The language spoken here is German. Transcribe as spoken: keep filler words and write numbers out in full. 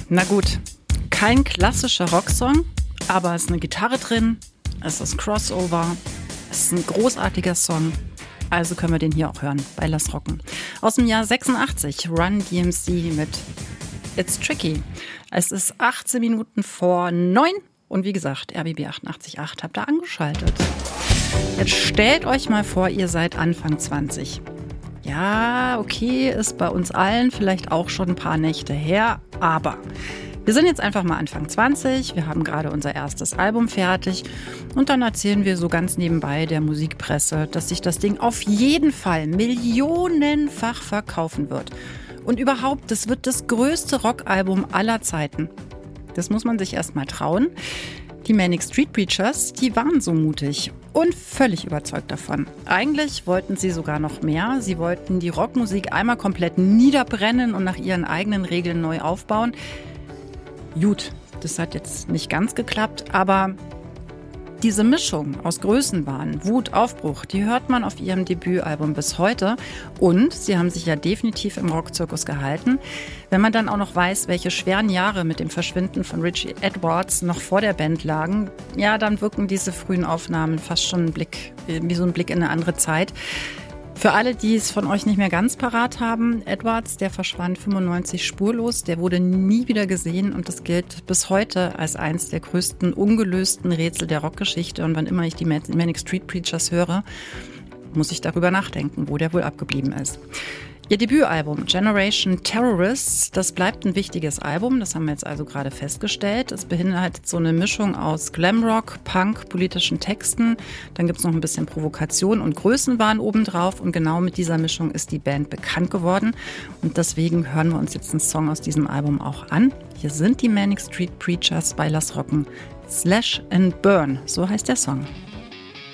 Na gut, kein klassischer Rocksong, aber es ist eine Gitarre drin, es ist Crossover, es ist ein großartiger Song. Also können wir den hier auch hören bei Lass Rocken. Aus dem Jahr sechsundachtzig, Run D M C mit It's Tricky. Es ist achtzehn Minuten vor neun und wie gesagt, R B B achtundachtzig Komma acht habt ihr angeschaltet. Jetzt stellt euch mal vor, ihr seid Anfang zwanzig. Ja, okay, ist bei uns allen vielleicht auch schon ein paar Nächte her, aber wir sind jetzt einfach mal Anfang zwanzig, wir haben gerade unser erstes Album fertig und dann erzählen wir so ganz nebenbei der Musikpresse, dass sich das Ding auf jeden Fall millionenfach verkaufen wird. Und überhaupt, das wird das größte Rockalbum aller Zeiten. Das muss man sich erst mal trauen. Die Manic Street Preachers, die waren so mutig und völlig überzeugt davon. Eigentlich wollten sie sogar noch mehr. Sie wollten die Rockmusik einmal komplett niederbrennen und nach ihren eigenen Regeln neu aufbauen. Gut, das hat jetzt nicht ganz geklappt, aber diese Mischung aus Größenwahn, Wut, Aufbruch, die hört man auf ihrem Debütalbum bis heute. Und sie haben sich ja definitiv im Rockzirkus gehalten. Wenn man dann auch noch weiß, welche schweren Jahre mit dem Verschwinden von Richie Edwards noch vor der Band lagen, ja, dann wirken diese frühen Aufnahmen fast schon ein Blick, wie so ein Blick in eine andere Zeit. Für alle, die es von euch nicht mehr ganz parat haben, Edwards, der verschwand fünfundneunzig spurlos, der wurde nie wieder gesehen und das gilt bis heute als eins der größten ungelösten Rätsel der Rockgeschichte. Und wann immer ich die Manic Street Preachers höre, muss ich darüber nachdenken, wo der wohl abgeblieben ist. Ihr Debütalbum Generation Terrorists, das bleibt ein wichtiges Album, das haben wir jetzt also gerade festgestellt. Es beinhaltet so eine Mischung aus Glamrock, Punk, politischen Texten, dann gibt es noch ein bisschen Provokation und Größenwahn obendrauf und genau mit dieser Mischung ist die Band bekannt geworden und deswegen hören wir uns jetzt einen Song aus diesem Album auch an. Hier sind die Manic Street Preachers bei Lass Rocken. Slash and Burn, so heißt der Song.